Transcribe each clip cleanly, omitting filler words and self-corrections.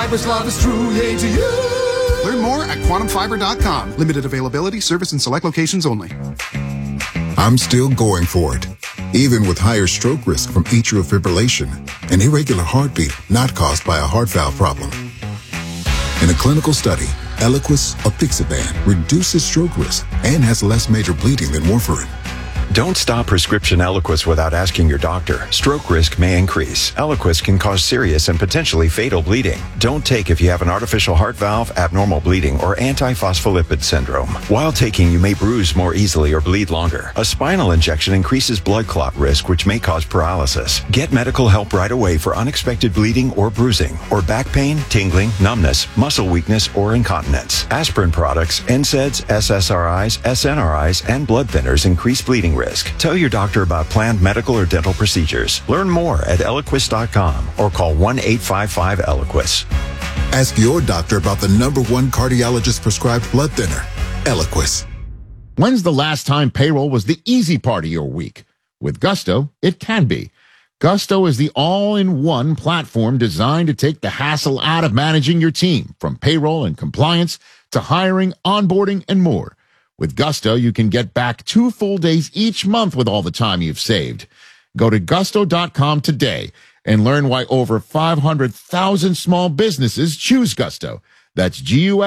Fiber's love is true, yea to you. Learn more at quantumfiber.com. Limited availability, service in select locations only. I'm still going for it, even with higher stroke risk from atrial fibrillation, an irregular heartbeat not caused by a heart valve problem. In a clinical study, Eliquis apixaban reduces stroke risk and has less major bleeding than warfarin. Don't stop prescription Eliquis without asking your doctor. Stroke risk may increase. Eliquis can cause serious and potentially fatal bleeding. Don't take if you have an artificial heart valve, abnormal bleeding, or antiphospholipid syndrome. While taking, you may bruise more easily or bleed longer. A spinal injection increases blood clot risk, which may cause paralysis. Get medical help right away for unexpected bleeding or bruising, or back pain, tingling, numbness, muscle weakness, or incontinence. Aspirin products, NSAIDs, SSRIs, SNRIs, and blood thinners increase bleeding risk. Tell your doctor about planned medical or dental procedures. Learn more at Eliquis.com or call 1-855-ELIQUIS. Ask your doctor about the #1 cardiologist prescribed blood thinner, Eliquis. When's the last time payroll was the easy part of your week? With Gusto, it can be. Gusto is the all-in-one platform designed to take the hassle out of managing your team, from payroll and compliance to hiring, onboarding, and more. With Gusto, you can get back 2 full days each month with all the time you've saved. Go to gusto.com today and learn why over 500,000 small businesses choose Gusto. That's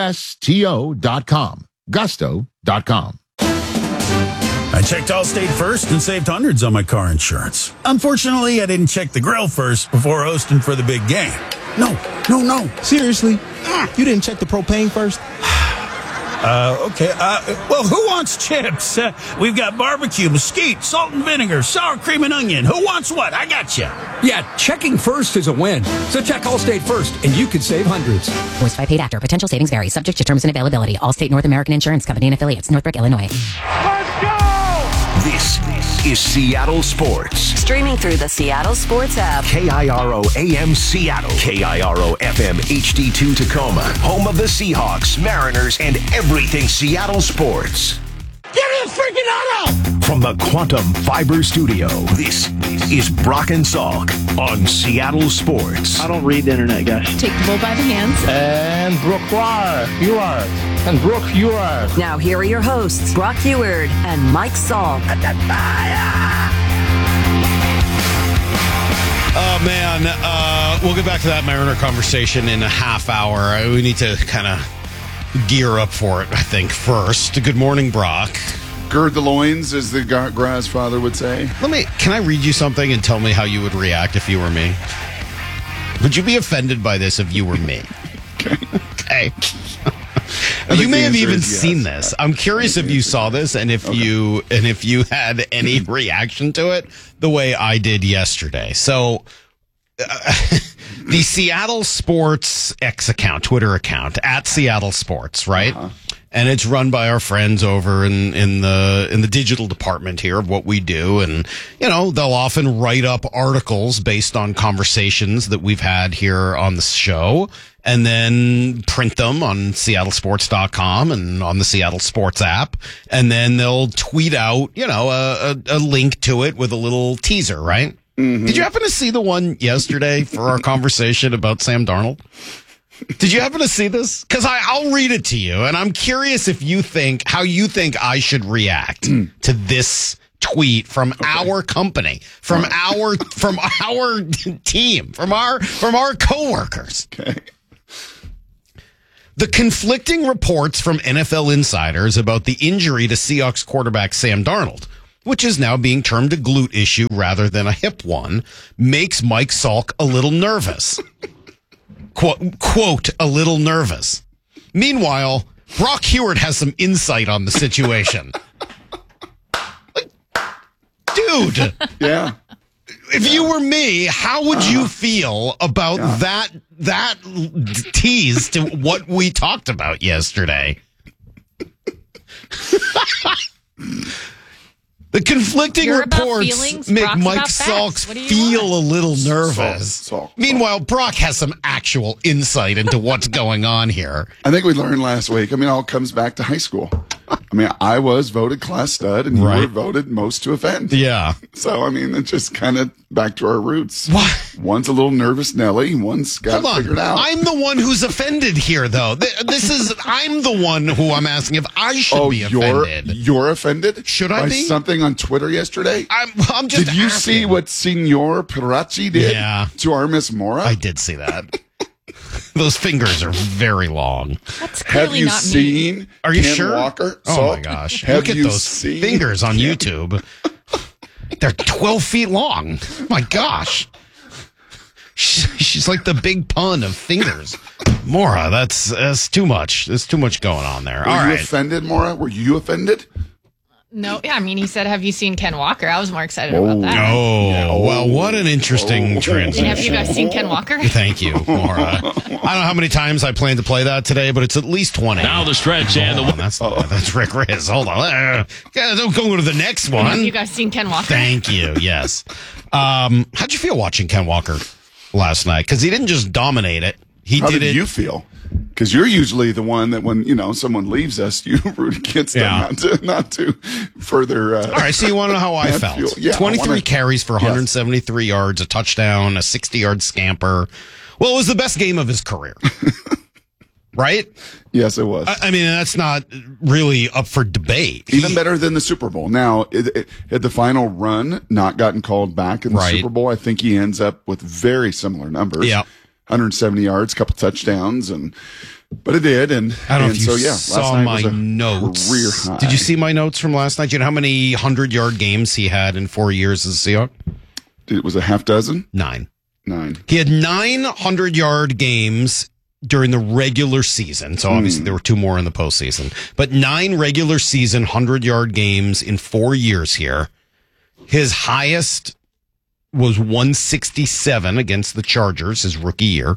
GUSTO.com. Gusto.com. I checked Allstate first and saved hundreds on my car insurance. Unfortunately, I didn't check the grill first before hosting for the big game. No. Seriously? You didn't check the propane first? Okay. Well, who wants chips? We've got barbecue, mesquite, salt and vinegar, sour cream and onion. Who wants what? I got you. Yeah, checking first is a win. So check Allstate first, and you could save hundreds. Voiced by paid actor. Potential savings vary. Subject to terms and availability. Allstate North American Insurance Company and affiliates. Northbrook, Illinois. Let's go! This is Seattle Sports. Streaming through the Seattle Sports app. KIRO AM Seattle. KIRO FM HD2 Tacoma. Home of the Seahawks, Mariners, and everything Seattle sports. Get his freaking auto! From the Quantum Fiber Studio, this is Brock and Salk on Seattle Sports. I don't read the internet, guys. Take the bull by the hands. And Brooke, you are. And Brooke, you are. Now here are your hosts, Brock Heward and Mike Salk. Oh, man. We'll get back to that Mariner conversation in a half hour. We need to kind of gear up for it, I think, first. Good morning, Brock. Gird the loins, as the Graz father would say. Can I read you something and tell me how you would react if you were me? Would you be offended by this if you were me? Okay. You may have even seen this. I'm curious if you saw this and if you had any reaction to it the way I did yesterday. So the Seattle Sports X account, Twitter account at Seattle Sports, right? Uh-huh. And it's run by our friends over in the digital department here of what we do. And, you know, they'll often write up articles based on conversations that we've had here on the show and then print them on seattlesports.com and on the Seattle Sports app. And then they'll tweet out, you know, a link to it with a little teaser, right? Mm-hmm. Did you happen to see the one yesterday for our conversation about Sam Darnold? Did you happen to see this? Because I'll read it to you, and I'm curious if you think how you think I should react to this tweet from our company, from our team, from our coworkers. Okay. The conflicting reports from NFL insiders about the injury to Seahawks quarterback Sam Darnold, which is now being termed a glute issue rather than a hip one, makes Mike Salk a little nervous. Quote, a little nervous. Meanwhile, Brock Heward has some insight on the situation. Dude. Yeah. If you were me, how would you feel about that tease to what we talked about yesterday? The conflicting reports make Mike Salk feel a little nervous. Meanwhile, Brock has some actual insight into what's going on here. I think we learned last week. I mean, it all comes back to high school. I mean, I was voted class stud, and you Right. were voted most to offend. Yeah. So, I mean, it's just kind of back to our roots. What? One's a little nervous Nelly. One's got Hold it on. figured out. I'm the one who's offended here, though. I'm the one who I'm asking if I should be offended. You're offended? Should I by be? something on Twitter yesterday? I'm just Did you asking. see what Senor Perachi did Yeah. to our Miss Mora? I did see that. Those fingers are very long. That's Have clearly you not me. seen Are you Ken sure? Walker? Oh So, my gosh. Have Look at you those seen fingers on Ken- YouTube. They're 12 feet long. My gosh. She's like the big pun of fingers. Mora, that's too much. There's too much going on there. Were All you right. offended, Mora? Were you offended? No, yeah, I mean, he said, have you seen Ken Walker? I was more excited about that. Oh, well, what an interesting transition. And have you guys seen Ken Walker? Thank you, Mora. I don't know how many times I plan to play that today, but it's at least 20. Now the stretch and the That's Rick Riz. Hold on. Don't go to the next Have one. you guys seen Ken Walker? Thank you. Yes. How'd you feel watching Ken Walker last night? Because he didn't just dominate it. How did did it. you feel? Because you're usually the one that when someone leaves us, you root against them not to further. All right, so you want to know how I felt? Yeah, 23 carries for 173 yards, a touchdown, a 60-yard scamper. Well, it was the best game of his career. Right? Yes, it was. I mean, that's not really up for debate. Even better than the Super Bowl. Now, had the final run not gotten called back in the Right. Super Bowl, I think he ends up with very similar numbers. Yeah. 170 yards, couple touchdowns, but it did. And I don't know and if you so, yeah, saw last night my was a notes. career high. Did you see my notes from last night? Do you know how many 100-yard games he had in 4 years as a Seahawk? It was a half dozen? 9. 9. He had 9 100-yard games during the regular season. So obviously there were 2 more in the postseason. But 9 regular season 100-yard games in 4 years here. His highest was 167 against the Chargers his rookie year.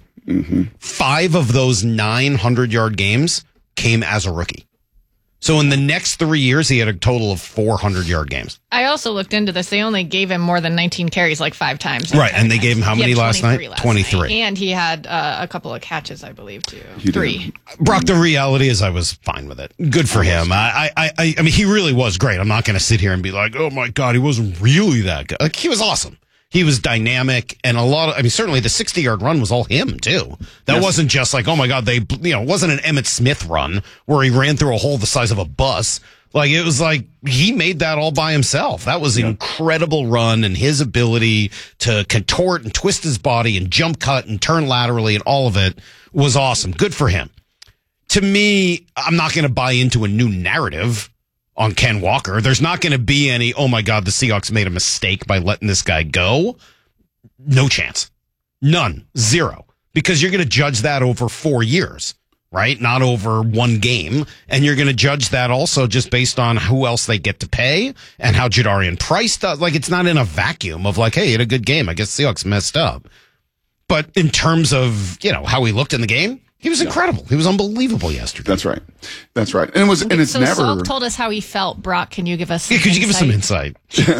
5 of those 900-yard games came as a rookie. So in the next 3 years, he had a total of 400-yard games. I also looked into this. They only gave him more than 19 carries like 5 times. Right, and they gave him how many last night? 23. And he had a couple of catches, I believe, too. He 3. did. Brock, the reality is I was fine with it. Good for him. I mean, he really was great. I'm not going to sit here and be like, oh my God, he wasn't really that good. Like, he was awesome. He was dynamic, and certainly the 60-yard run was all him too. That wasn't just like, oh my God, it wasn't an Emmitt Smith run where he ran through a hole the size of a bus. Like, it was like he made that all by himself. That was an incredible run, and his ability to contort and twist his body and jump cut and turn laterally and all of it was awesome. Good for him. To me, I'm not going to buy into a new narrative on Ken Walker. There's not going to be any, oh my God, the Seahawks made a mistake by letting this guy go. No chance. None. 0. Because you're going to judge that over 4 years, right? Not over one game. And you're going to judge that also just based on who else they get to pay and how Jadarian Price does. Like, it's not in a vacuum of like, hey, he had a good game. I guess Seahawks messed up. But in terms of, how he looked in the game, he was incredible. He was unbelievable yesterday. That's right. That's right. And it's so never. Salk told us how he felt. Brock, can you give us some could you give us some insight?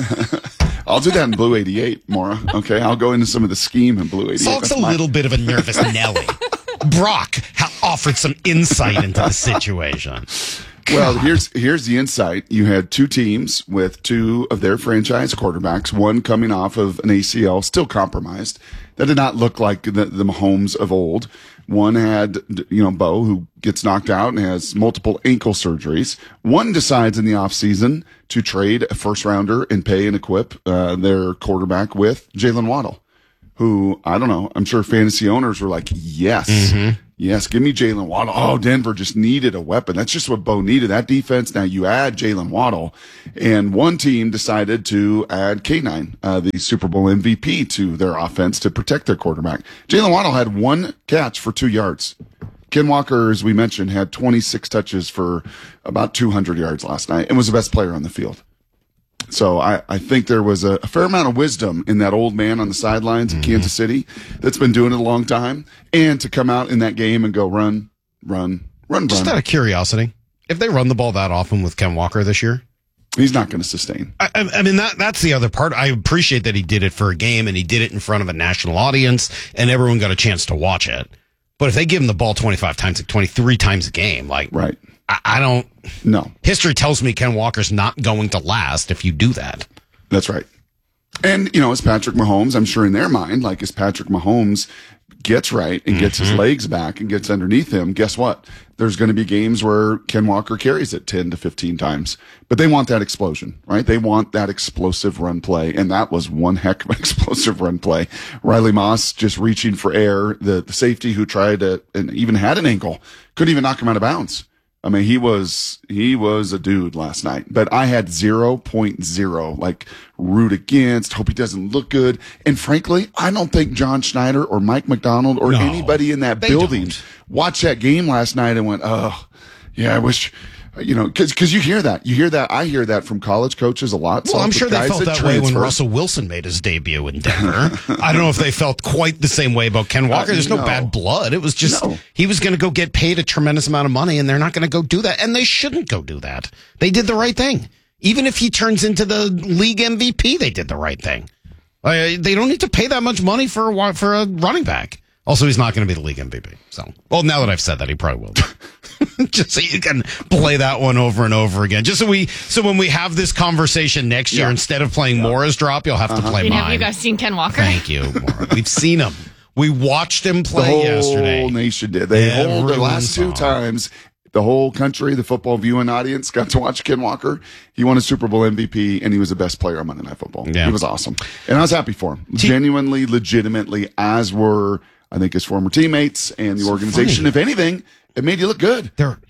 I'll do that in Blue 88, Maura. Okay, I'll go into some of the scheme in Blue 88. Salk's a little bit of a nervous Nelly. Brock offered some insight into the situation. Well, here's the insight. You had 2 teams with 2 of their franchise quarterbacks, one coming off of an ACL, still compromised. That did not look like the Mahomes of old. One had, Bo, who gets knocked out and has multiple ankle surgeries. One decides in the offseason to trade a first-rounder and pay and equip their quarterback with Jalen Waddle, who, I don't know, I'm sure fantasy owners were like, yes. Yes, give me Jalen Waddle. Oh, Denver just needed a weapon. That's just what Bo needed, that defense. Now you add Jalen Waddle. And one team decided to add K9, the Super Bowl MVP, to their offense to protect their quarterback. Jalen Waddle had 1 catch for 2 yards. Ken Walker, as we mentioned, had 26 touches for about 200 yards last night and was the best player on the field. So I think there was a fair amount of wisdom in that old man on the sidelines in Kansas City that's been doing it a long time. And to come out in that game and go run. Just out of curiosity, if they run the ball that often with Ken Walker this year, he's not going to sustain. I mean, that's the other part. I appreciate that he did it for a game and he did it in front of a national audience and everyone got a chance to watch it. But if they give him the ball 25 times, like 23 times a game, like, right. I don't. No. History tells me Ken Walker's not going to last if you do that. That's right. And, as Patrick Mahomes, I'm sure in their mind, like as Patrick Mahomes gets right and gets his legs back and gets underneath him, guess what? There's going to be games where Ken Walker carries it 10 to 15 times. But they want that explosion, right? They want that explosive run play. And that was one heck of an explosive run play. Riley Moss just reaching for air. The safety who tried to, and even had an ankle, couldn't even knock him out of bounds. I mean, he was a dude last night, but I had 0.0, like root against, hope he doesn't look good. And frankly, I don't think John Schneider or Mike McDonald or anybody in that building watched that game last night and went, oh, yeah, I wish, because you hear that. I hear that from college coaches a lot. Well, I'm sure they felt that way when Russell Wilson made his debut in Denver. I don't know if they felt quite the same way about Ken Walker. There's no bad blood. It was just he was going to go get paid a tremendous amount of money, and they're not going to go do that. And they shouldn't go do that. They did the right thing. Even if he turns into the league MVP, they did the right thing. They don't need to pay that much money for a running back. Also, he's not going to be the league MVP. So, well, now that I've said that, he probably will be. Just so you can play that one over and over again. Just so when we have this conversation next year, instead of playing Mora's drop, you'll have to play mine. Have you guys seen Ken Walker? Thank you, Mora. We've seen him. We watched him play yesterday. The whole nation did. The last two times, the whole country, the football viewing audience got to watch Ken Walker. He won a Super Bowl MVP, and he was the best player on Monday Night Football. Yeah. He was awesome. And I was happy for him. Genuinely, legitimately, as were, I think, his former teammates and the organization. Funny. If anything, it made you look good.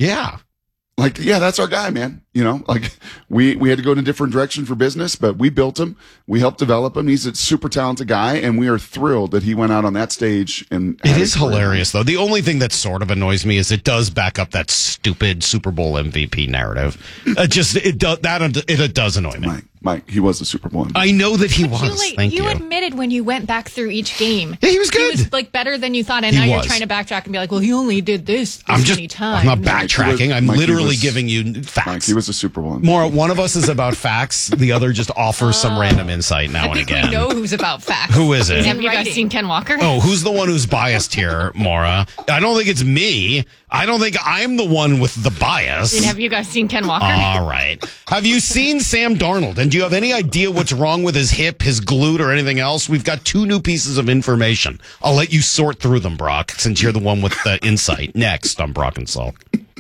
That's our guy, man. We had to go in a different direction for business, but we built him. We helped develop him. He's a super talented guy, and we are thrilled that he went out on that stage. And it is hilarious, though. The only thing that sort of annoys me is it does back up that stupid Super Bowl MVP narrative. It does annoy me. Mike, he was a Super Bowl MVP. I know that he was. Thank you. You admitted when you went back through each game. Yeah, he was good. He was better than you thought, and now you're trying to backtrack and be like, well, he only did this many times. I'm not backtracking. I'm literally giving you facts. Mike, he was a Super Bowl MVP. More, one of us is about facts. The other just offers some random insight now and again. We know who's about facts. Who is it? Have you guys seen Ken Walker? Oh, who's the one who's biased here, Maura? I don't think it's me. I don't think I'm the one with the bias. And have you guys seen Ken Walker? All right. Have you seen Sam Darnold? And do you have any idea what's wrong with his hip, his glute, or anything else? We've got 2 new pieces of information. I'll let you sort through them, Brock, since you're the one with the insight. Next on Brock and Salt.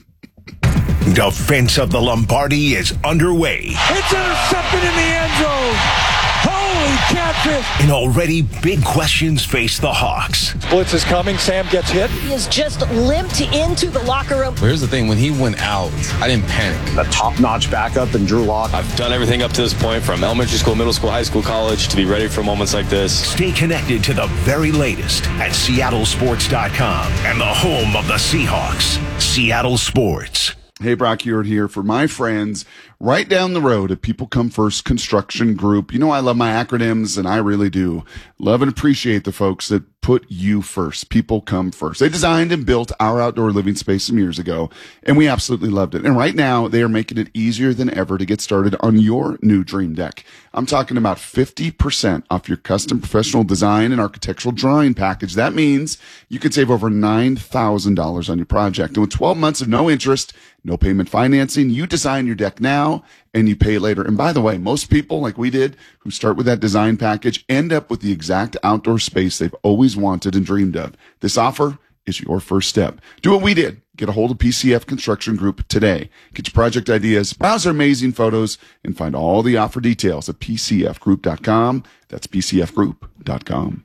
Defense of the Lombardi is underway. It's intercepted in the end zone. Holy catfish! And already big questions face the Hawks. Blitz is coming. Sam gets hit. He has just limped into the locker room. Here's the thing. When he went out, I didn't panic. A top-notch backup in Drew Lock. I've done everything up to this point, from elementary school, middle school, high school, college, to be ready for moments like this. Stay connected to the very latest at SeattleSports.com and the home of the Seahawks, Seattle Sports. Hey, Brock Hewitt here for my friends right down the road at People Come First Construction Group. You know I love my acronyms, and I really do. Love and appreciate the folks that put you first. People come first. They designed and built our outdoor living space some years ago, and we absolutely loved it. And right now, they are making it easier than ever to get started on your new dream deck. I'm talking about 50% off your custom professional design and architectural drawing package. That means you could save over $9,000 on your project. And with 12 months of no interest, no payment financing, you design your deck now and you pay later. And by the way, most people, like we did, who start with that design package, end up with the exact outdoor space they've always wanted and dreamed of. This offer is your first step. Do what we did. Get a hold of PCF Construction Group today. Get your project ideas, browse their amazing photos, and find all the offer details at PCFgroup.com. That's PCFgroup.com.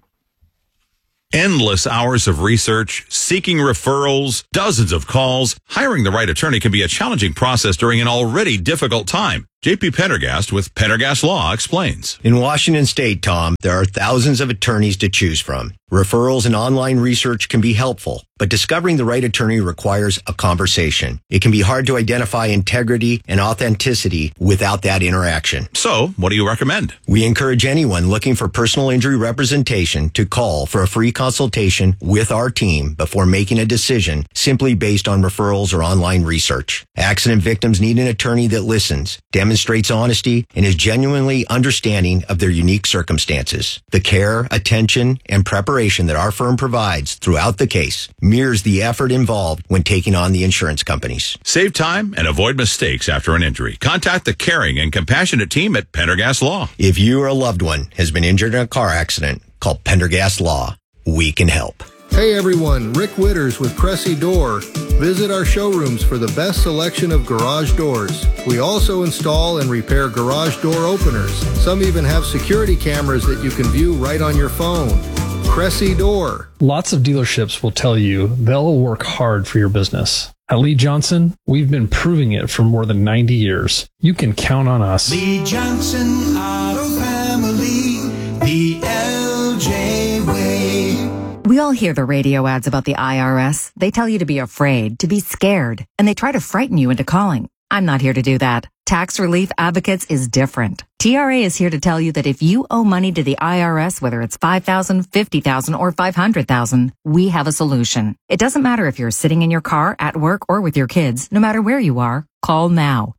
Endless hours of research, seeking referrals, dozens of calls. Hiring the right attorney can be a challenging process during an already difficult time. JP Pendergast with Pendergast Law explains. In Washington State, Tom, there are thousands of attorneys to choose from. Referrals and online research can be helpful, but discovering the right attorney requires a conversation. It can be hard to identify integrity and authenticity without that interaction. So, what do you recommend? We encourage anyone looking for personal injury representation to call for a free consultation with our team before making a decision simply based on referrals or online research. Accident victims need an attorney that listens, demonstrates demonstrates honesty, and is genuinely understanding of their unique circumstances. The care, attention, and preparation that our firm provides throughout the case mirrors the effort involved when taking on the insurance companies. Save time and avoid mistakes after an injury. Contact the caring and compassionate team at Pendergast Law. If you or a loved one has been injured in a car accident, call Pendergast Law. We can help. Hey everyone, Rick Witters with Cressy Door. Visit our showrooms for the best selection of garage doors. We also install and repair garage door openers. Some even have security cameras that you can view right on your phone. Cressy Door. Lots of dealerships will tell you they'll work hard for your business. At Lee Johnson, we've been proving it for more than 90 years. You can count on us. Lee Johnson Auto Family, the LJ way. We all hear the radio ads about the IRS. They tell you to be afraid, to be scared, and they try to frighten you into calling. I'm not here to do that. Tax Relief Advocates is different. TRA is here to tell you that if you owe money to the IRS, whether it's $5,000, $50,000, or $500,000, we have a solution. It doesn't matter if you're sitting in your car, at work, or with your kids. No matter where you are, call now.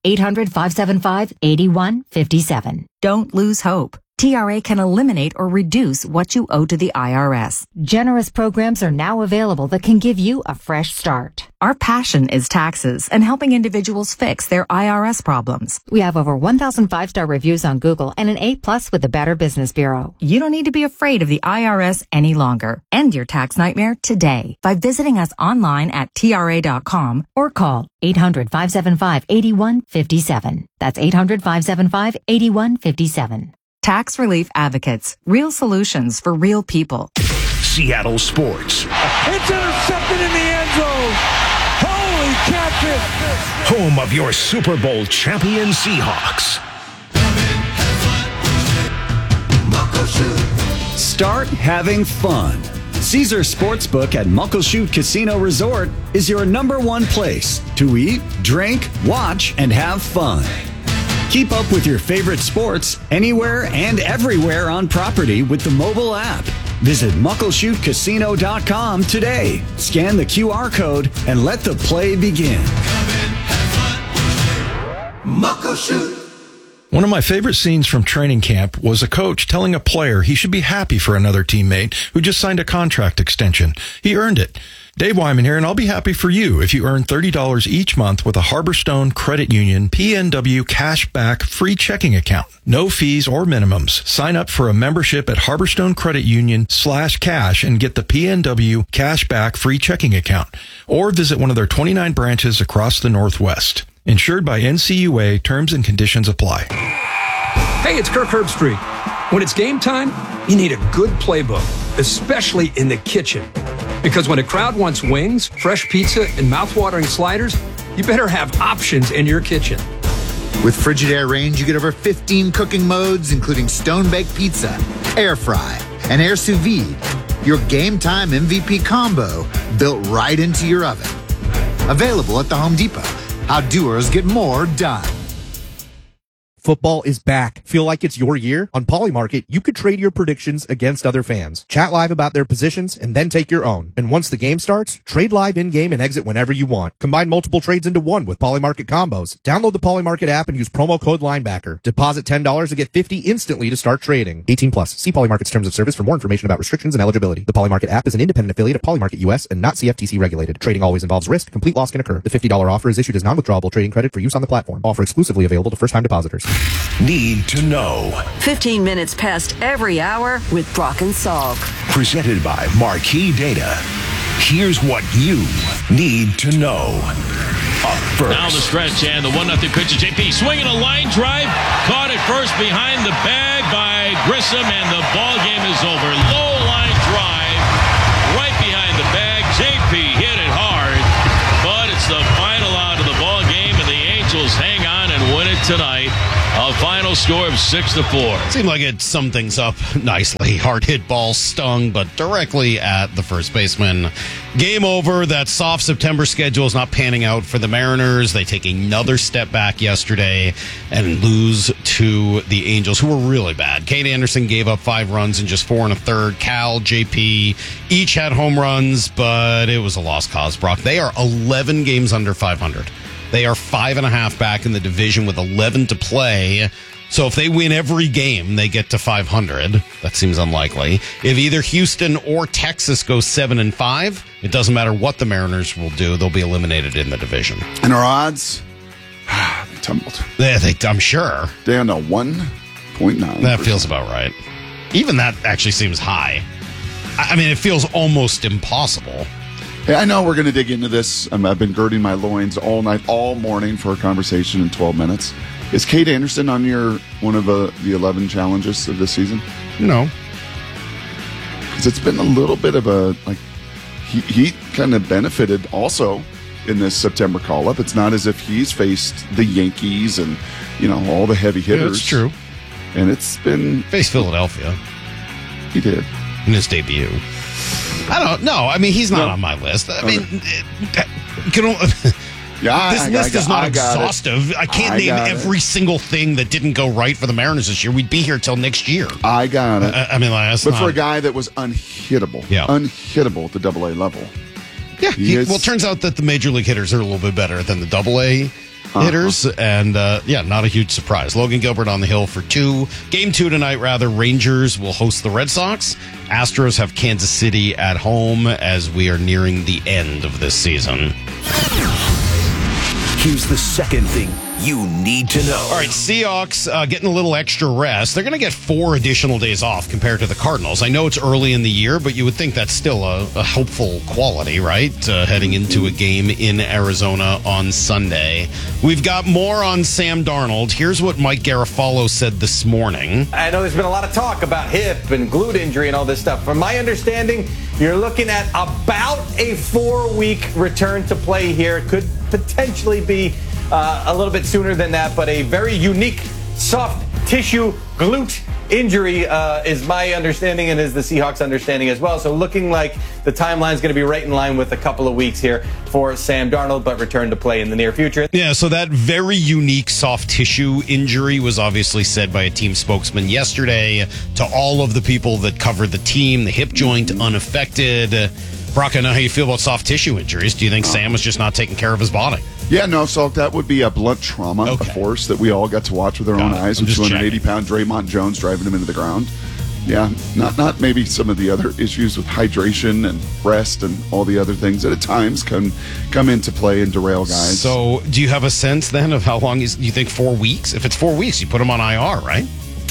800-575-8157. Don't lose hope. TRA can eliminate or reduce what you owe to the IRS. Generous programs are now available that can give you a fresh start. Our passion is taxes and helping individuals fix their IRS problems. We have over 1,000 5-star reviews on Google and an A+ with the Better Business Bureau. You don't need to be afraid of the IRS any longer. End your tax nightmare today by visiting us online at TRA.com or call 800-575-8157. That's 800-575-8157. Tax Relief Advocates. Real solutions for real people. Seattle Sports. It's intercepted in the end zone. Holy catfish. Home of your Super Bowl champion Seahawks. Start having fun. Caesar Sportsbook at Muckleshoot Casino Resort is your #1 place to eat, drink, watch, and have fun. Keep up with your favorite sports anywhere and everywhere on property with the mobile app. Visit MuckleshootCasino.com today. Scan the QR code and let the play begin. Muckleshoot. One of my favorite scenes from training camp was a coach telling a player he should be happy for another teammate who just signed a contract extension. He earned it. Dave Wyman here, and I'll be happy for you if you earn $30 each month with a Harborstone Credit Union PNW Cashback free checking account. No fees or minimums. Sign up for a membership at Harborstone Credit Union/cash and get the PNW Cashback free checking account. Or visit one of their 29 branches across the Northwest. Insured by NCUA, terms and conditions apply. Hey, it's Kirk Herbstreit. When it's game time, you need a good playbook, especially in the kitchen. Because when a crowd wants wings, fresh pizza, and mouth-watering sliders, you better have options in your kitchen. With Frigidaire Range, you get over 15 cooking modes, including stone-baked pizza, air fry, and air sous vide. Your game time MVP combo built right into your oven. Available at the Home Depot. How doers get more done. Football is back. Feel like it's your year? On Polymarket, you could trade your predictions against other fans. Chat live about their positions and then take your own. And once the game starts, trade live in-game and exit whenever you want. Combine multiple trades into one with Polymarket combos. Download the Polymarket app and use promo code Linebacker. Deposit $10 to get $50 instantly to start trading. 18+. See Polymarket's terms of service for more information about restrictions and eligibility. The Polymarket app is an independent affiliate of Polymarket US and not CFTC regulated. Trading always involves risk. Complete loss can occur. The $50 offer is issued as non-withdrawable trading credit for use on the platform. Offer exclusively available to first-time depositors. Need to know. 15 minutes past every hour with Brock and Salk. Presented by Marquee Data. Here's what you need to know. Up first. Now the stretch and the 1-0 pitch to JP. Swinging a line drive. Caught it first behind the bag by Grissom, and the ball game is over. Low line drive right behind the bag. JP hit it hard, but it's the final out of the ball game, and the Angels hang on and win it tonight. A final score of 6-4. Seemed like it summed things up nicely. Hard hit ball stung, but directly at the first baseman. Game over. That soft September schedule is not panning out for the Mariners. They take another step back yesterday and lose to the Angels, who were really bad. Kate Anderson gave up 5 runs in just 4 1/3. Cal, JP, each had home runs, but it was a lost cause, Brock. They are 11 games under 500. They are 5.5 back in the division with 11 to play. So if they win every game, they get to 500. That seems unlikely. If either Houston or Texas go 7-5, it doesn't matter what the Mariners will do. They'll be eliminated in the division. And our odds, they tumbled. I'm sure. Down to 1.9. That feels about right. Even that actually seems high. I mean, it feels almost impossible. Hey, I know we're going to dig into this. I've been girding my loins all night, all morning for a conversation in 12 minutes. Is Kate Anderson on one of the 11 challenges of this season? No. Because it's been a little bit of a, he kind of benefited also in this September call-up. It's not as if he's faced the Yankees and, all the heavy hitters. Yeah, that's true. And it's been... Faced Philadelphia. He did. In his debut. I don't know. I mean, he's not on my list. I mean, this list is not exhaustive. I can't name every single thing that didn't go right for the Mariners this year. We'd be here till next year. I got it. I mean, but for a guy that was unhittable, unhittable at the AA level. Yeah. Well, it turns out that the major league hitters are a little bit better than the AA hitters, and not a huge surprise. Logan Gilbert on the hill for 2. Game 2 tonight, rather. Rangers will host the Red Sox. Astros have Kansas City at home as we are nearing the end of this season. Here's the second thing you need to know. All right, Seahawks getting a little extra rest. They're going to get 4 additional days off compared to the Cardinals. I know it's early in the year, but you would think that's still a hopeful quality, right? Heading into a game in Arizona on Sunday. We've got more on Sam Darnold. Here's what Mike Garafolo said this morning. I know there's been a lot of talk about hip and glute injury and all this stuff. From my understanding, you're looking at about a 4-week return to play here. It could potentially be a little bit sooner than that, but a very unique soft tissue glute injury is my understanding and is the Seahawks' understanding as well. So looking like the timeline is going to be right in line with a couple of weeks here for Sam Darnold, but return to play in the near future. Yeah, so that very unique soft tissue injury was obviously said by a team spokesman yesterday to all of the people that covered the team, the hip joint unaffected. Brock, I know how you feel about soft tissue injuries. Do you think Sam was just not taking care of his body? Yeah, no, so that would be a blunt trauma, of course, that we all got to watch with our own eyes with 280-pound Draymond Jones driving him into the ground. Yeah, not maybe some of the other issues with hydration and rest and all the other things that at times can come into play and derail guys. So do you have a sense then of how long you think 4 weeks? If it's 4 weeks, you put him on IR, right?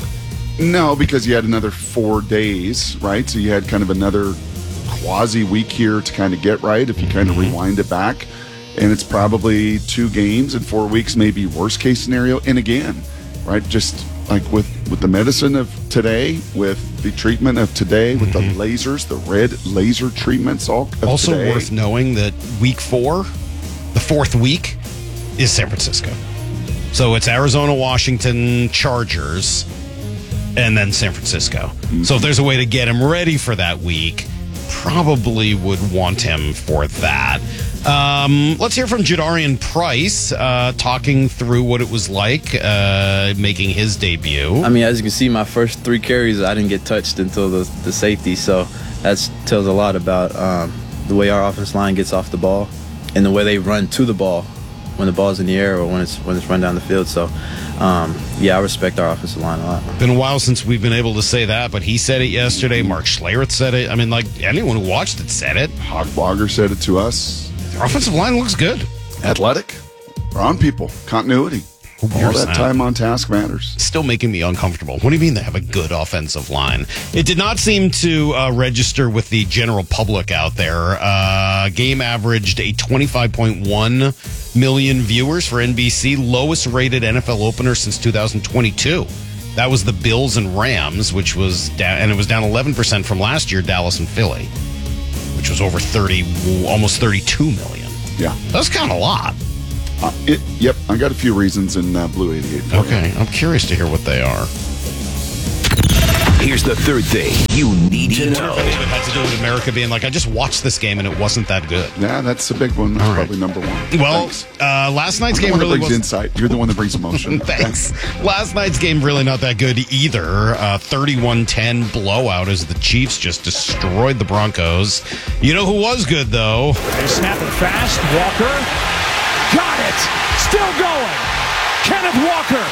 No, because you had another 4 days, right? So you had kind of another quasi week here to kind of get right if you kind of rewind it back. And it's probably 2 games in 4 weeks, maybe worst case scenario. And again, right, just like with the medicine of today, with the treatment of today, with the lasers, the red laser treatments of also today. Worth knowing that week 4, the 4th week, is San Francisco. So it's Arizona, Washington, Chargers, and then San Francisco. So if there's a way to get him ready for that week, probably would want him for that. Let's hear from Jadarian Price talking through what it was like making his debut. I mean, as you can see, my first 3 carries, I didn't get touched until the safety. So that tells a lot about the way our offensive line gets off the ball and the way they run to the ball when the ball's in the air or when it's run down the field. So, I respect our offensive line a lot. Been a while since we've been able to say that, but he said it yesterday. Mark Schlereth said it. I mean, like, anyone who watched it said it. Hogblogger said it to us. Their offensive line looks good. Athletic. They're on people. Continuity. All that time on task matters. Still making me uncomfortable. What do you mean they have a good offensive line? It did not seem to register with the general public out there. Game averaged a 25.1 million viewers for NBC, lowest rated NFL opener since 2022. That was the Bills and Rams, which was down, and it was down 11% from last year, Dallas and Philly, which was over 30, almost 32 million. Yeah. That's kind of a lot. Yep, I got a few reasons in Blue 88. Okay, I'm curious to hear what they are. Here's the third thing you need to know. It had to do with America being like, I just watched this game and it wasn't that good. Yeah, that's a big one. That's probably number one. Well, last night's game really brings insight. You're the one that brings emotion. Thanks. Last night's game really not that good either. 31-10 blowout as the Chiefs just destroyed the Broncos. You know who was good, though? They snap it fast. Walker. Got it! Still going. Kenneth Walker.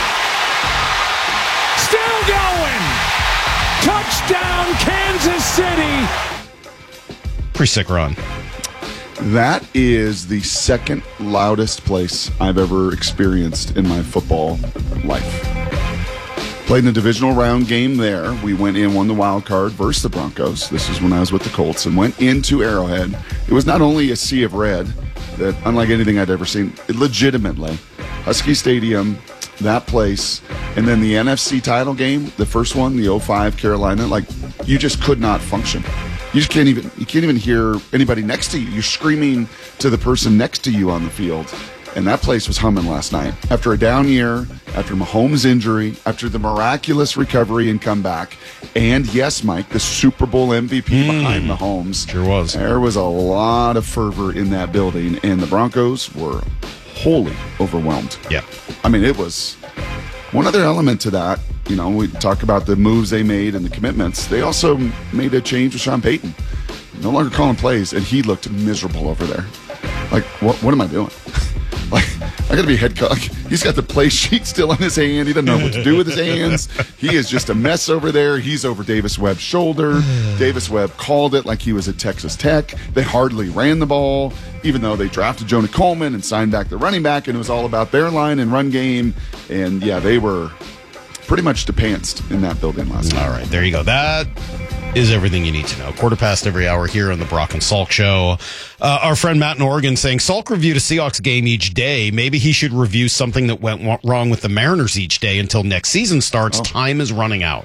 Still going. Touchdown, Kansas City. Pretty sick run. That is the second loudest place I've ever experienced in my football life. Played in a divisional round game there. We went in, won the wild card versus the Broncos. This is when I was with the Colts, and went into Arrowhead. It was not only a sea of red, that unlike anything I'd ever seen, legitimately, Husky Stadium, that place, and then the NFC title game, the first one, the 05 Carolina, like, you just could not function. You can't even hear anybody next to you. You're screaming to the person next to you on the field. And that place was humming last night. After a down year, after Mahomes' injury, after the miraculous recovery and comeback, and yes, Mike, the Super Bowl MVP behind Mahomes. Sure was. There was a lot of fervor in that building, and the Broncos were wholly overwhelmed. Yeah. I mean, it was one other element to that. You know, we talk about the moves they made and the commitments. They also made a change with Sean Payton. No longer calling plays, and he looked miserable over there. Like, what am I doing? Like, I got to be head coach. He's got the play sheet still in his hand. He doesn't know what to do with his hands. He is just a mess over there. He's over Davis Webb's shoulder. Davis Webb called it like he was at Texas Tech. They hardly ran the ball, even though they drafted Jonah Coleman and signed back the running back, and it was all about their line and run game. And, yeah, they were pretty much depantsed in that building last night. All right, there you go. That is everything you need to know. 15:15 every hour here on the Brock and Salk Show. Our friend Matt in Oregon saying, Salk reviewed a Seahawks game each day. Maybe he should review something that went wrong with the Mariners each day until next season starts. Time is running out.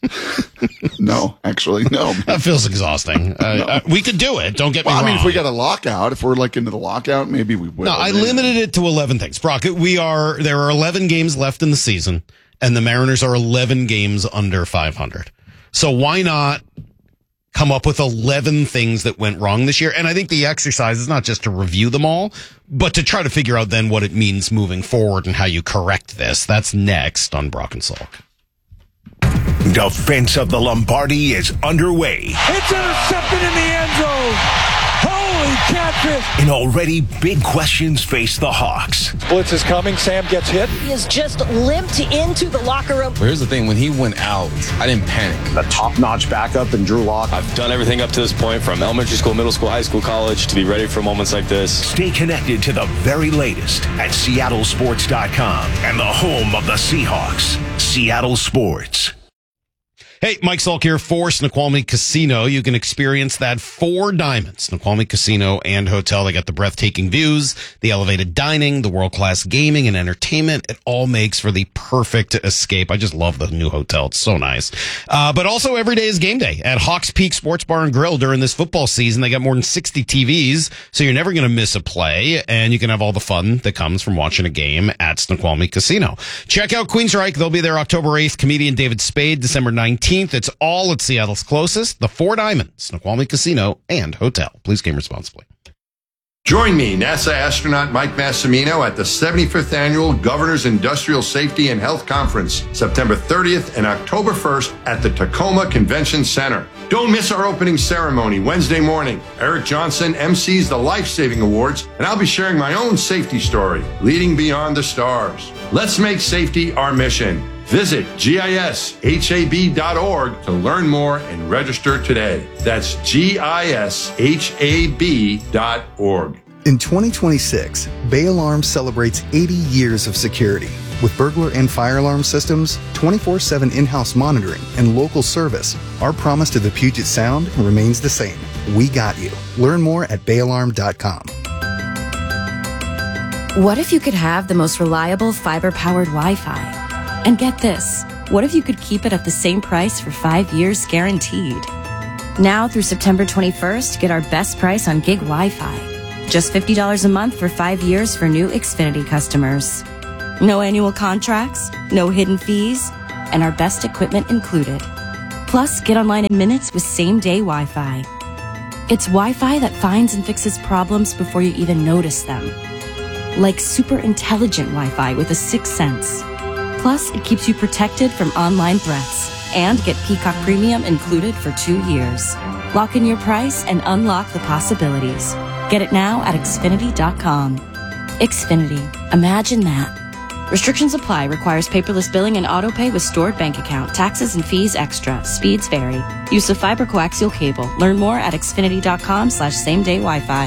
No, actually, no. That feels exhausting. We could do it. Don't get me wrong. I mean, if we got a lockout, if we're like into the lockout, maybe we will. No, I limited it to 11 things. Brock, there are 11 games left in the season, and the Mariners are 11 games under 500. So why not come up with 11 things that went wrong this year? And I think the exercise is not just to review them all, but to try to figure out then what it means moving forward and how you correct this. That's next on Brock and Salk. Defense of the Lombardi is underway. It's intercepted in the end zone. Holy catfish. And already big questions face the Hawks. Blitz is coming. Sam gets hit. He has just limped into the locker room. Well, here's the thing. When he went out, I didn't panic. A top-notch backup in Drew Lock. I've done everything up to this point, from elementary school, middle school, high school, college, to be ready for moments like this. Stay connected to the very latest at seattlesports.com and the home of the Seahawks, Seattle Sports. Hey, Mike Salk here for Snoqualmie Casino. You can experience that 4 Diamonds, Snoqualmie Casino and Hotel. They got the breathtaking views, the elevated dining, the world-class gaming and entertainment. It all makes for the perfect escape. I just love the new hotel. It's so nice. But also every day is game day at Hawks Peak Sports Bar and Grill during this football season. They got more than 60 TVs, so you're never going to miss a play, and you can have all the fun that comes from watching a game at Snoqualmie Casino. Check out Queensryche. They'll be there October 8th. Comedian David Spade, December 19th. It's all at Seattle's closest, the 4 Diamonds, Snoqualmie Casino and Hotel. Please game responsibly. Join me, NASA astronaut Mike Massimino, at the 75th Annual Governor's Industrial Safety and Health Conference, September 30th and October 1st at the Tacoma Convention Center. Don't miss our opening ceremony Wednesday morning. Eric Johnson MCs the Life Saving Awards, and I'll be sharing my own safety story, Leading Beyond the Stars. Let's make safety our mission. Visit gishab.org to learn more and register today. That's gishab.org. In 2026, Bay Alarm celebrates 80 years of security. With burglar and fire alarm systems, 24/7 in-house monitoring, and local service, our promise to the Puget Sound remains the same. We got you. Learn more at bayalarm.com. What if you could have the most reliable fiber-powered Wi-Fi? And get this, what if you could keep it at the same price for 5 years guaranteed? Now through September 21st, get our best price on gig Wi-Fi. Just $50 a month for 5 years for new Xfinity customers. No annual contracts, no hidden fees, and our best equipment included. Plus, get online in minutes with same-day Wi-Fi. It's Wi-Fi that finds and fixes problems before you even notice them. Like super intelligent Wi-Fi with a 6th sense. Plus, it keeps you protected from online threats. And get Peacock Premium included for 2 years. Lock in your price and unlock the possibilities. Get it now at Xfinity.com. Xfinity. Imagine that. Restrictions apply. Requires paperless billing and auto pay with stored bank account. Taxes and fees extra. Speeds vary. Use of fiber coaxial cable. Learn more at xfinity.com/same-day Wi-Fi.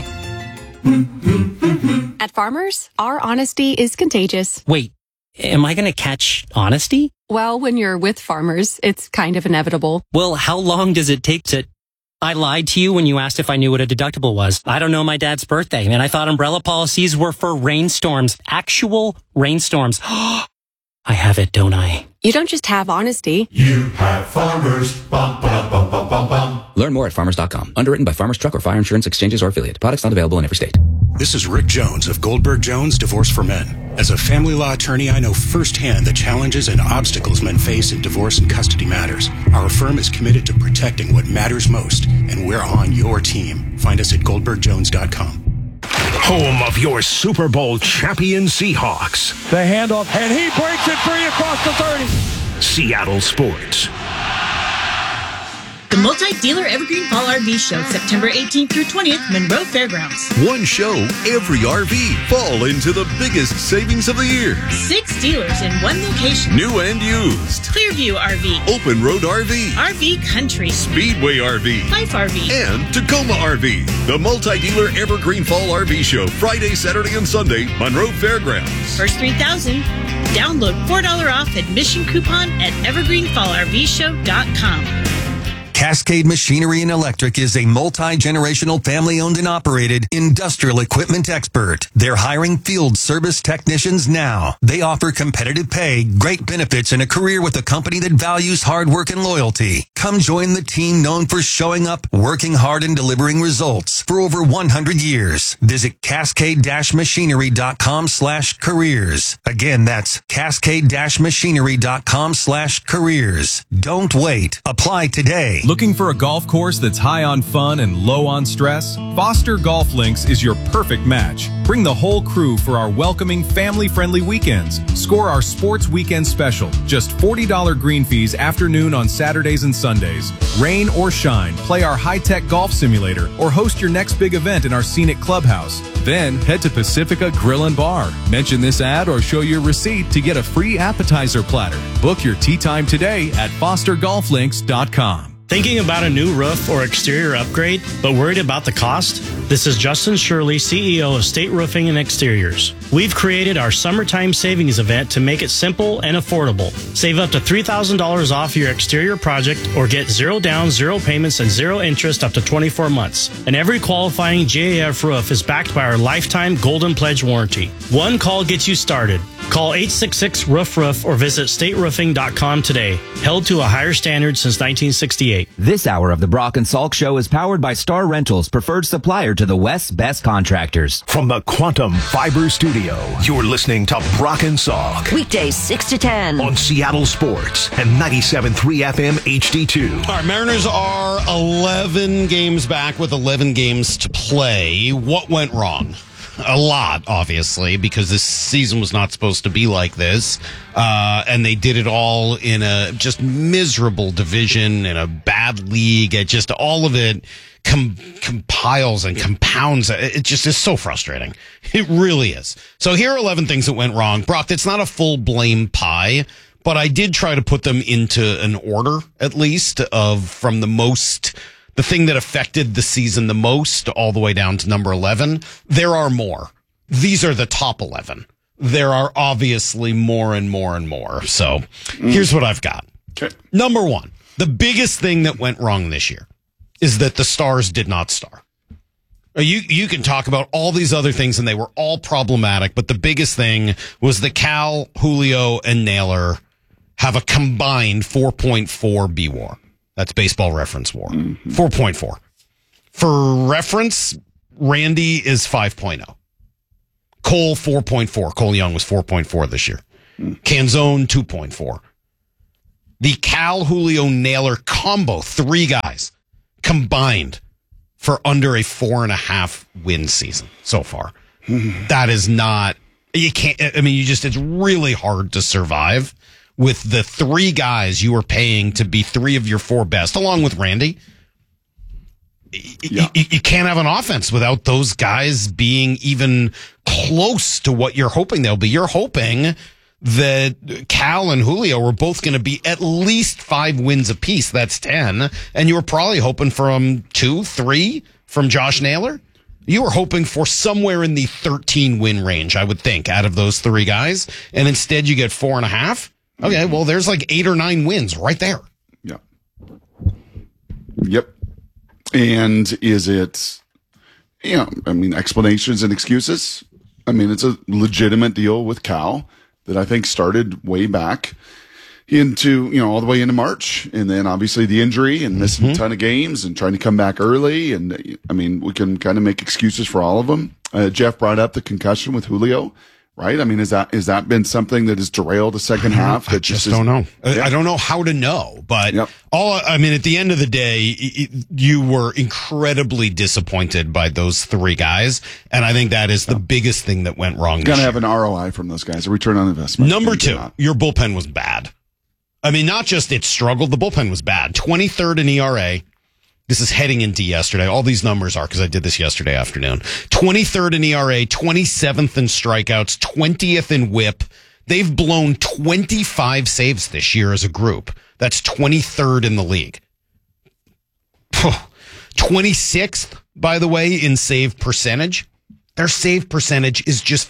At Farmers, our honesty is contagious. Wait, am I going to catch honesty? Well, when you're with Farmers, it's kind of inevitable. Well, how long does it take to... I lied to you when you asked if I knew what a deductible was. I don't know my dad's birthday, and I thought umbrella policies were for rainstorms. Actual rainstorms. I have it, don't I? You don't just have honesty. You have Farmers. Bum, bum, bum, bum, bum, bum. Learn more at farmers.com. Underwritten by Farmers Truck or Fire Insurance Exchanges or Affiliate. Products not available in every state. This is Rick Jones of Goldberg Jones Divorce for Men. As a family law attorney, I know firsthand the challenges and obstacles men face in divorce and custody matters. Our firm is committed to protecting what matters most, and we're on your team. Find us at goldbergjones.com. Home of your Super Bowl champion Seahawks. The handoff, and he breaks it free across the 30. Seattle Sports. The multi-dealer Evergreen Fall RV Show, September 18th through 20th, Monroe Fairgrounds. One show, every RV. Fall into the biggest savings of the year. 6 dealers in one location. New and used. Clearview RV. Open Road RV. RV Country. Speedway RV. Life RV. And Tacoma RV. The multi-dealer Evergreen Fall RV Show, Friday, Saturday, and Sunday, Monroe Fairgrounds. First 3,000. Download $4 off admission coupon at evergreenfallrvshow.com. Cascade Machinery and Electric is a multi-generational family-owned and operated industrial equipment expert. They're hiring field service technicians now. They offer competitive pay, great benefits, and a career with a company that values hard work and loyalty. Come join the team known for showing up, working hard, and delivering results for over 100 years. Visit cascade-machinery.com/careers. Again, that's cascade-machinery.com/careers. Don't wait. Apply today. Looking for a golf course that's high on fun and low on stress? Foster Golf Links is your perfect match. Bring the whole crew for our welcoming, family-friendly weekends. Score our sports weekend special. Just $40 green fees afternoon on Saturdays and Sundays. Rain or shine, play our high-tech golf simulator or host your next big event in our scenic clubhouse. Then head to Pacifica Grill and Bar. Mention this ad or show your receipt to get a free appetizer platter. Book your tee time today at fostergolflinks.com. Thinking about a new roof or exterior upgrade, but worried about the cost? This is Justin Shirley, CEO of State Roofing and Exteriors. We've created our summertime savings event to make it simple and affordable. Save up to $3,000 off your exterior project or get 0 down, 0 payments, and 0 interest up to 24 months. And every qualifying GAF roof is backed by our lifetime Golden Pledge warranty. One call gets you started. Call 866-ROOF-ROOF or visit stateroofing.com today. Held to a higher standard since 1968. This hour of the Brock and Salk Show is powered by Star Rentals, preferred supplier to the West's best contractors. From the Quantum Fiber Studio, you're listening to Brock and Salk. Weekdays 6 to 10. On Seattle Sports and 97.3 FM HD2. All right, Mariners are 11 games back with 11 games to play. What went wrong? A lot, obviously, because this season was not supposed to be like this. And they did it all in a just miserable division, in a bad league. It just, all of it compiles and compounds. It just is so frustrating. It really is. So here are 11 things that went wrong. Brock, it's not a full blame pie, but I did try to put them into an order, at least, from the thing that affected the season the most, all the way down to number 11. There are more. These are the top 11. There are obviously more and more and more. So here's what I've got. Okay. Number 1, the biggest thing that went wrong this year is that the stars did not star. You can talk about all these other things, and they were all problematic, but the biggest thing was that Cal, Julio, and Naylor have a combined 4.4 BWAR. That's Baseball Reference WAR. 4.4. For reference, Randy is 5.0. Cole, 4.4. Cole Young was 4.4 this year. Canzone, 2.4. The Cal, Julio, Naylor combo, 3 guys combined for under a 4.5 win season so far. That is not, you can't, I mean, it's really hard to survive with the 3 guys you are paying to be 3 of your 4 best, along with Randy. You can't have an offense without those guys being even close to what you're hoping they'll be. You're hoping that Cal and Julio were both going to be at least 5 wins apiece. That's 10. And you were probably hoping from 2, 3 from Josh Naylor. You were hoping for somewhere in the 13 win range, I would think, out of those 3 guys. And instead you get 4.5. Okay, well, there's like 8 or 9 wins right there. Yeah. Yep. And is it, explanations and excuses? I mean, it's a legitimate deal with Cal that I think started way back into, all the way into March. And then obviously the injury and missing a ton of games and trying to come back early. And we can kind of make excuses for all of them. Jeff brought up the concussion with Julio. Right? I mean, is that been something that has derailed the second half? I just don't know. Yeah. I don't know how to know, but at the end of the day, you were incredibly disappointed by those 3 guys. And I think that is the biggest thing that went wrong. Got to have an ROI from those guys, a return on investment. Number 2, your bullpen was bad. I mean, not just it struggled, the bullpen was bad. 23rd in ERA. This is heading into yesterday. All these numbers are because I did this yesterday afternoon. 23rd in ERA, 27th in strikeouts, 20th in WHIP. They've blown 25 saves this year as a group. That's 23rd in the league. 26th, by the way, in save percentage. Their save percentage is just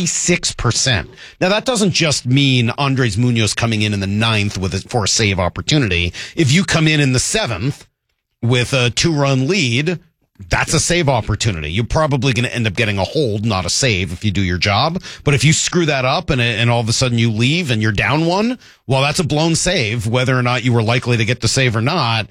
56%. Now, that doesn't just mean Andres Munoz coming in the 9th for a save opportunity. If you come in the 7th, with a 2-run lead, that's a save opportunity. You're probably going to end up getting a hold, not a save, if you do your job. But if you screw that up and all of a sudden you leave and you're down 1, well, that's a blown save, whether or not you were likely to get the save or not.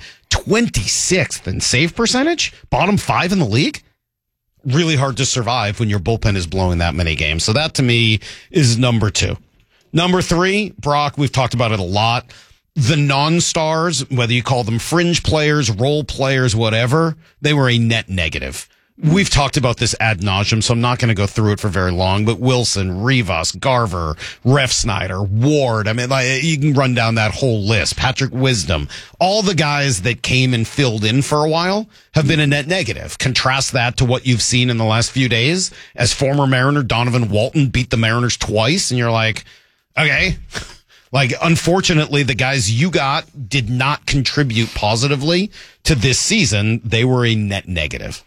26th in save percentage, bottom 5 in the league. Really hard to survive when your bullpen is blowing that many games. So that to me is number 2. Number 3, Brock, we've talked about it a lot. The non-stars, whether you call them fringe players, role players, whatever, they were a net negative. We've talked about this ad nauseum, so I'm not going to go through it for very long, but Wilson, Rivas, Garver, Refsnyder, Ward, you can run down that whole list. Patrick Wisdom, all the guys that came and filled in for a while have been a net negative. Contrast that to what you've seen in the last few days as former Mariner Donovan Walton beat the Mariners twice, and you're like, okay. Unfortunately, the guys you got did not contribute positively to this season. They were a net negative.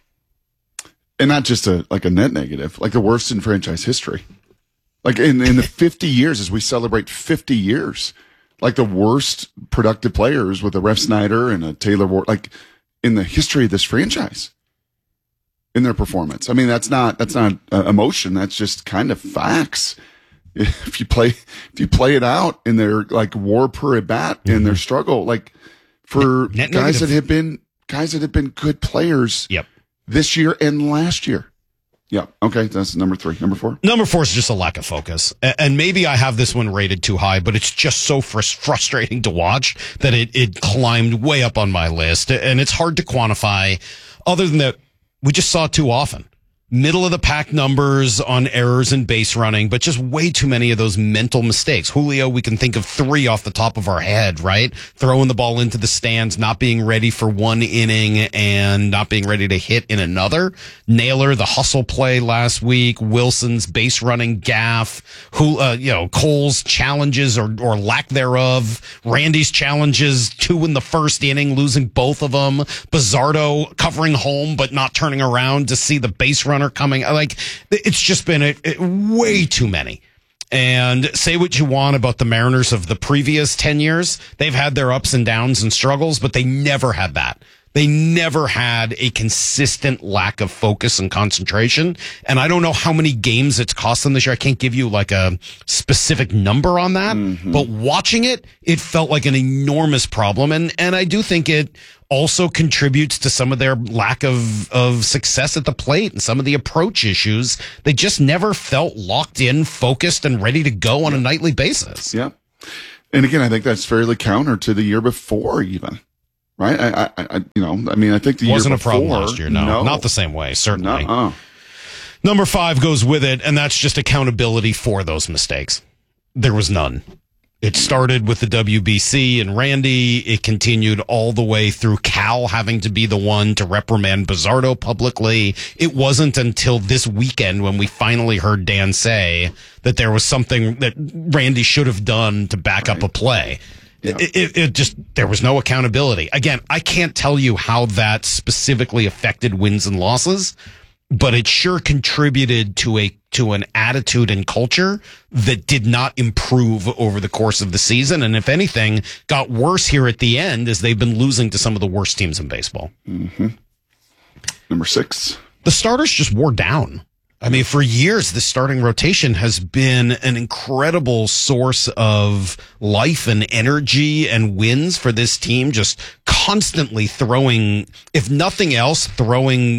And not just a net negative, like the worst in franchise history. Like in the 50 years, as we celebrate 50 years, like the worst productive players with a Refsnyder and a Taylor Ward, like in the history of this franchise in their performance. I mean, that's not emotion. That's just kind of facts. If you play it out in their WAR per at bat in their struggle, for guys that have been good players this year and last year. Yeah. Okay. That's number 3. Number 4. Number 4 is just a lack of focus. And maybe I have this one rated too high, but it's just so frustrating to watch that it climbed way up on my list. And it's hard to quantify other than that we just saw it too often. Middle of the pack numbers on errors and base running, but just way too many of those mental mistakes. Julio, we can think of 3 off the top of our head, right? Throwing the ball into the stands, not being ready for 1 inning and not being ready to hit in another. Naylor, the hustle play last week, Wilson's base running gaffe, Cole's challenges or lack thereof, Randy's challenges, 2 in the first inning, losing both of them, Bizzardo covering home but not turning around to see the base runner coming. It's just been way too many. And say what you want about the Mariners of the previous 10 years. They've had their ups and downs and struggles, but they never had that. They never had a consistent lack of focus and concentration. And I don't know how many games it's cost them this year. I can't give you a specific number on that, but watching it felt like an enormous problem. And I do think it also contributes to some of their lack of success at the plate and some of the approach issues. They just never felt locked in, focused, and ready to go on a nightly basis. Yeah. And again, I think that's fairly counter to the year before even. Right? I think the wasn't year before, a problem last year. No, not the same way. Certainly. Number 5 goes with it, and that's just accountability for those mistakes. There was none. It started with the WBC and Randy. It continued all the way through Cal having to be the one to reprimand Bizzardo publicly. It wasn't until this weekend when we finally heard Dan say that there was something that Randy should have done to back up a play. Yeah. It just, there was no accountability. Again, I can't tell you how that specifically affected wins and losses, but it sure contributed to an attitude and culture that did not improve over the course of the season. And if anything, got worse here at the end as they've been losing to some of the worst teams in baseball. Mm-hmm. Number 6. The starters just wore down. I mean, for years, the starting rotation has been an incredible source of life and energy and wins for this team, just constantly throwing, if nothing else, throwing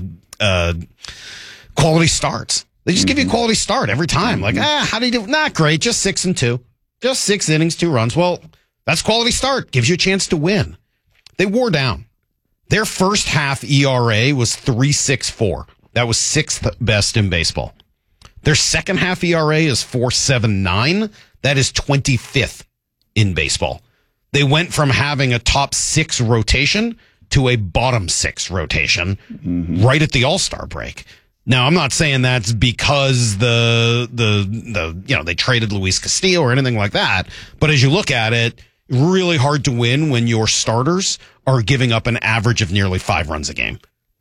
quality starts. They just give you a quality start every time. Like, how do you do? Not great. Just 6-2. Just 6 innings, 2 runs. Well, that's quality start. Gives you a chance to win. They wore down. Their first half ERA was 3.64. That was 6th best in baseball. Their second half ERA is 4.79. That is 25th in baseball. They went from having a top 6 rotation to a bottom 6 rotation right at the All-Star break. Now, I'm not saying that's because they traded Luis Castillo or anything like that. But as you look at it, really hard to win when your starters are giving up an average of nearly 5 runs a game.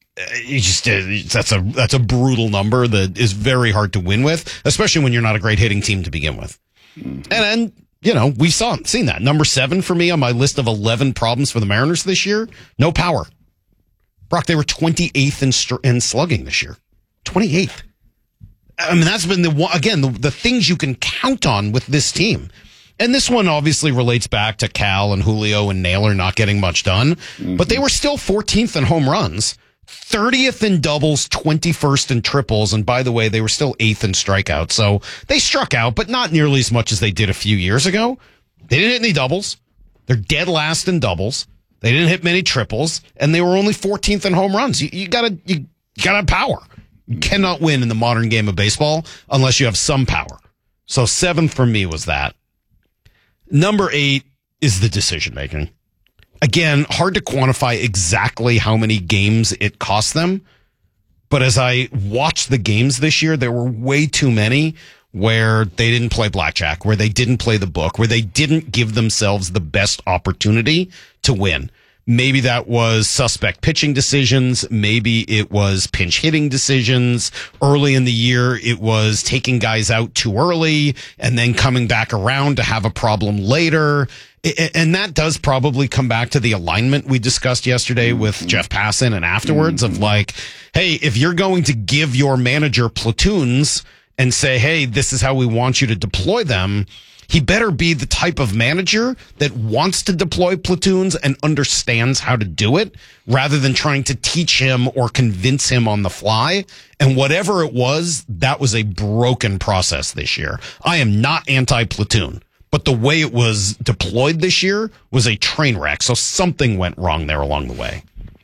That's a brutal number that is very hard to win with, especially when you're not a great hitting team to begin with. And we've seen that. Number 7 for me on my list of 11 problems for the Mariners this year, no power. Brock, they were 28th in slugging this year. 28th. I mean, that's been the things you can count on with this team. And this one obviously relates back to Cal and Julio and Naylor not getting much done, but they were still 14th in home runs, 30th in doubles, 21st in triples. And by the way, they were still 8th in strikeouts. So they struck out, but not nearly as much as they did a few years ago. They didn't hit any doubles. They're dead last in doubles. They didn't hit many triples, and they were only 14th in home runs. You gotta have power. You cannot win in the modern game of baseball unless you have some power. So 7th for me was that. Number 8 is the decision making. Again, hard to quantify exactly how many games it cost them. But as I watched the games this year, there were way too many where they didn't play blackjack, where they didn't play the book, where they didn't give themselves the best opportunity to win. Maybe that was suspect pitching decisions. Maybe it was pinch hitting decisions. Early in the year, it was taking guys out too early and then coming back around to have a problem later. And that does probably come back to the alignment we discussed yesterday with Jeff Passan and afterwards of like, hey, if you're going to give your manager platoons and say, hey, this is how we want you to deploy them, he better be the type of manager that wants to deploy platoons and understands how to do it rather than trying to teach him or convince him on the fly. And whatever it was, that was a broken process this year. I am not anti-platoon, but the way it was deployed this year was a train wreck. So something went wrong there along the way.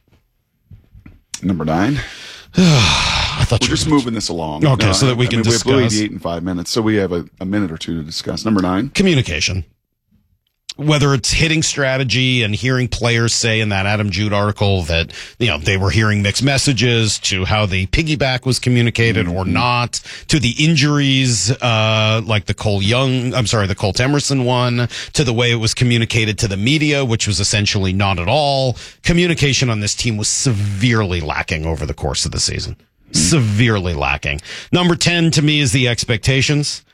Number 9. I thought we're just moving this along. Okay, so that we can discuss. We have 88 in 5 minutes, so we have a minute or two to discuss. Number 9. Communication. Whether it's hitting strategy and hearing players say in that Adam Jude article that, they were hearing mixed messages, to how the piggyback was communicated or not, to the injuries, like the Cole Emerson one, to the way it was communicated to the media, which was essentially not at all. Communication on this team was severely lacking over the course of the season. Severely lacking. Number 10 to me is the expectations.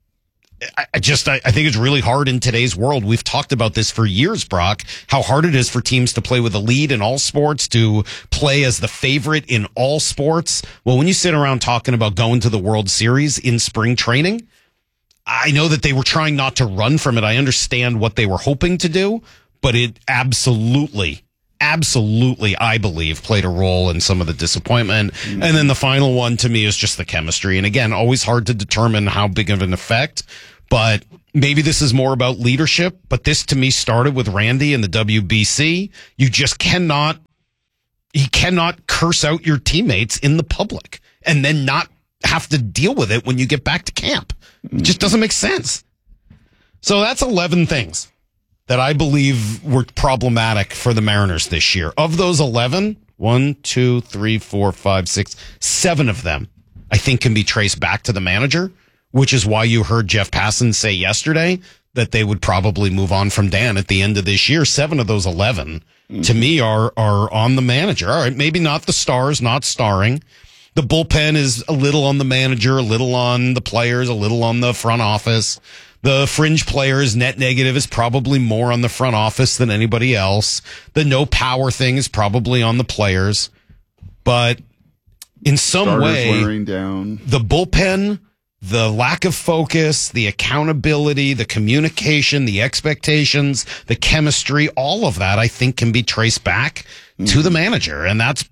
I think it's really hard in today's world. We've talked about this for years, Brock, how hard it is for teams to play with a lead in all sports, to play as the favorite in all sports. Well, when you sit around talking about going to the World Series in spring training, I know that they were trying not to run from it. I understand what they were hoping to do, but it absolutely, I believe, played a role in some of the disappointment. And then the final one to me is just the chemistry. And again, always hard to determine how big of an effect, but maybe this is more about leadership. But this to me started with Randy and the WBC. You just cannot curse out your teammates in the public and then not have to deal with it when you get back to camp. It just doesn't make sense. So that's 11 things that I believe were problematic for the Mariners this year. Of those 11, 1, 2, 3, 4, 5, 6, 7 of them I think can be traced back to the manager, which is why you heard Jeff Passan say yesterday that they would probably move on from Dan at the end of this year. 7 of those 11 to me are on the manager. All right, maybe not the stars, not starring. The bullpen is a little on the manager, a little on the players, a little on the front office. The fringe players net negative is probably more on the front office than anybody else. The no power thing is probably on the players. But in some Starters way, wearing down. The bullpen, the lack of focus, the accountability, the communication, the expectations, the chemistry, all of that I think can be traced back to the manager. And that's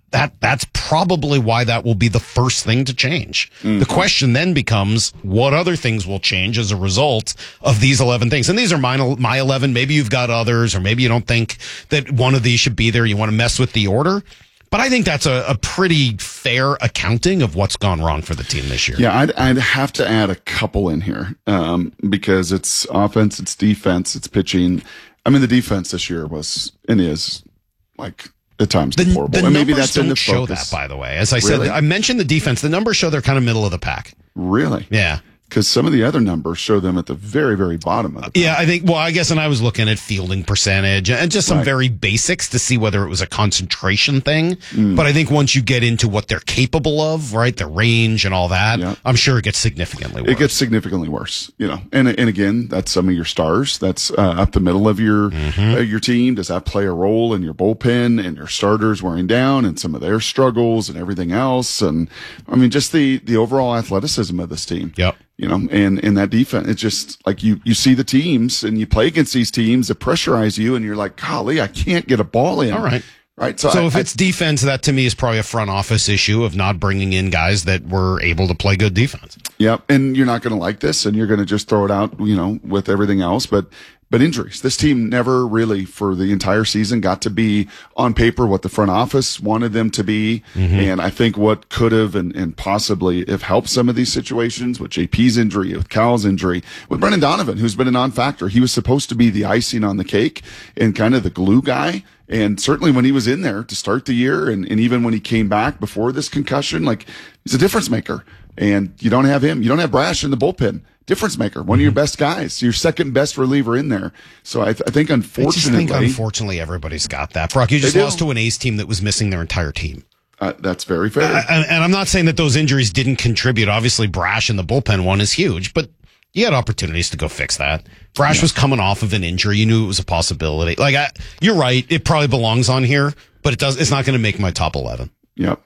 probably why that will be the first thing to change. The question then becomes, what other things will change as a result of these 11 things? And these are my 11. Maybe you've got others, or maybe you don't think that one of these should be there. You want to mess with the order. But I think that's a pretty fair accounting of what's gone wrong for the team this year. Yeah, I'd have to add a couple in here because it's offense, it's defense, it's pitching. I mean, the defense this year was and is like at times deplorable. The and maybe numbers that's in the don't show focus. that, by the way. As I Really? said, I mentioned the defense. The numbers show they're kind of middle of the pack. Really? Yeah. Because some of the other numbers show them at the very, very bottom of the pack. Yeah, I think, well, I guess, and I was looking at fielding percentage and just some very basics to see whether it was a concentration thing. But I think once you get into what they're capable of, right, the range and all that, I'm sure it gets significantly worse. It gets significantly worse, you know. And again, that's some of your stars. That's up the middle of your team. Does that play a role in your bullpen and your starters wearing down and some of their struggles and everything else? And I mean, just the overall athleticism of this team. Yep. You know, and that defense, it's just like you see the teams and you play against these teams that pressurize you and you're like, golly, I can't get a ball in. All right. Right. So if it's defense, that to me is probably a front office issue of not bringing in guys that were able to play good defense. Yep. And you're not going to like this and you're going to just throw it out, you know, with everything else. But injuries, this team never really for the entire season got to be on paper what the front office wanted them to be. And I think what could have and possibly have helped some of these situations with JP's injury, with Cal's injury, with Brendan Donovan, who's been a non-factor. He was supposed to be the icing on the cake and kind of the glue guy. And certainly when he was in there to start the year and even when he came back before this concussion, like he's a difference maker. And you don't have him. You don't have Brash in the bullpen. Difference maker. One of your best guys. Your second best reliever in there. So I think unfortunately everybody's got that. Brock, you just lost to an A's team that was missing their entire team. That's very fair. And I'm not saying that those injuries didn't contribute. Obviously, Brash in the bullpen one is huge, but you had opportunities to go fix that. Brash was coming off of an injury. You knew it was a possibility. Like you're right. It probably belongs on here, but it's not going to make my top 11. Yep.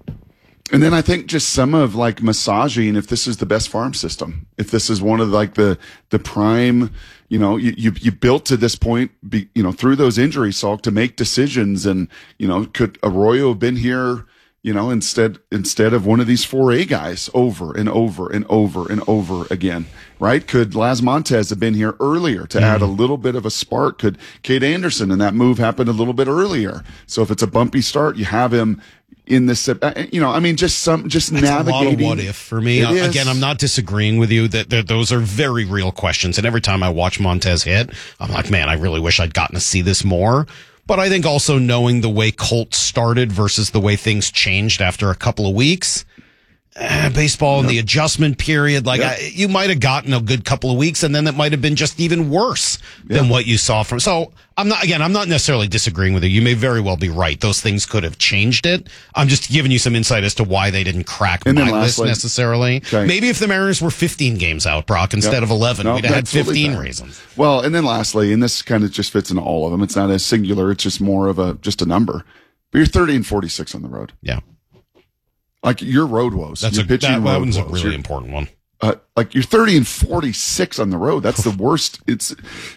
And then I think just some of like massaging, if this is the best farm system, if this is one of like the prime, you know, you built to this point, you know, through those injuries, Salk, to make decisions. And, you know, could Arroyo have been here, you know, instead of one of these 4A guys over and over and over and over again, right? Could Las Montez have been here earlier to add a little bit of a spark? Could Cade Anderson and that move happen a little bit earlier? So if it's a bumpy start, you have him in this, you know, I mean, just navigating. A lot of what if for me. Again, I'm not disagreeing with you that those are very real questions. And every time I watch Montez hit, I'm like, man, I really wish I'd gotten to see this more. But I think also knowing the way Colts started versus the way things changed after a couple of weeks, baseball in the adjustment period, you might have gotten a good couple of weeks and then that might have been just even worse than what you saw from. So I'm not necessarily disagreeing with you. You may very well be right. Those things could have changed it. I'm just giving you some insight as to why they didn't crack my list necessarily. Okay. Maybe if the Mariners were 15 games out, Brock, instead of 11, we'd have had 15 reasons. Well, and then lastly, and this kind of just fits into all of them. It's not a singular. It's just more of just a number. But you're 30 and 46 on the road. Yeah. Like your road woes. That one's a really important one. Like you're 30 and 46 on the road. That's the worst. It's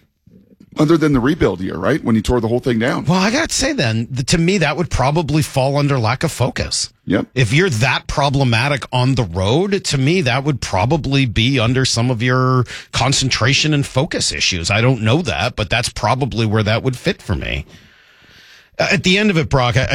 other than the rebuild year, right? When you tore the whole thing down. Well, I got to say then, to me, that would probably fall under lack of focus. Yep. If you're that problematic on the road, to me, that would probably be under some of your concentration and focus issues. I don't know that, but that's probably where that would fit for me. At the end of it, Brock,